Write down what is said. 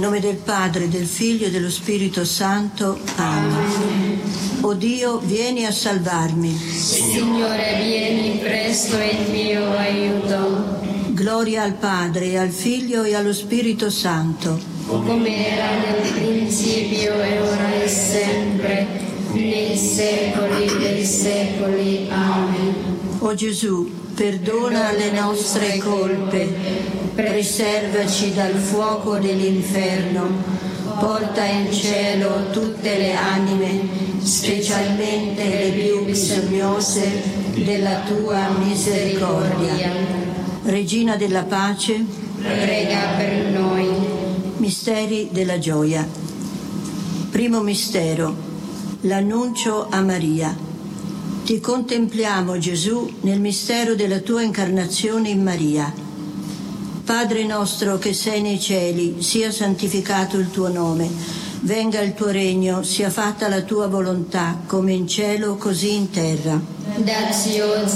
nome del Padre, del Figlio e dello Spirito Santo. Amen. O Dio, vieni a salvarmi. Signore, vieni presto in mio aiuto. Gloria al Padre, al Figlio e allo Spirito Santo. Come era nel principio e ora e sempre, nei secoli dei secoli. Amen. O Gesù, perdona le nostre colpe, preservaci dal fuoco dell'inferno, porta in cielo tutte le anime, specialmente le più bisognose della tua misericordia. Regina della pace, Prega per noi. Misteri della gioia. Primo mistero, l'annuncio a Maria. Ti contempliamo, Gesù, nel mistero della tua incarnazione in Maria. Padre nostro che sei nei cieli, sia santificato il tuo nome. Venga il tuo regno, sia fatta la tua volontà, come in cielo così in terra. Dacci oggi